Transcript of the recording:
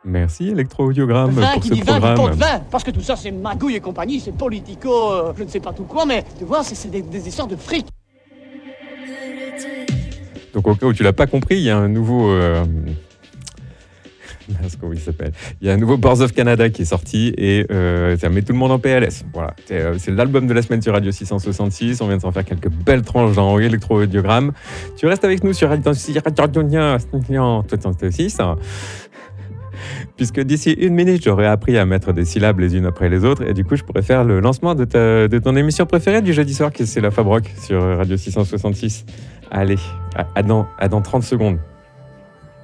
Merci Electro-Audiogramme Vin pour qui ce dit vin, dit programme. porte vin. Parce que tout ça, c'est magouille et compagnie, c'est politico, je ne sais pas tout quoi, mais tu vois, c'est des histoires de fric. Donc au cas où tu l'as pas compris, il y a un nouveau... comment il s'appelle ? Il y a un nouveau Boards of Canada qui est sorti et ça met tout le monde en PLS. Voilà. C'est l'album de la semaine sur Radio 666. On vient de s'en faire quelques belles tranches dans Electro-Audiogramme. Tu restes avec nous sur Radio 666. Puisque d'ici 1 minute, j'aurai appris à mettre des syllabes les unes après les autres. Et du coup, je pourrais faire le lancement de ton émission préférée du jeudi soir, qui c'est la Fab Rock sur Radio 666. Allez, à dans 30 secondes.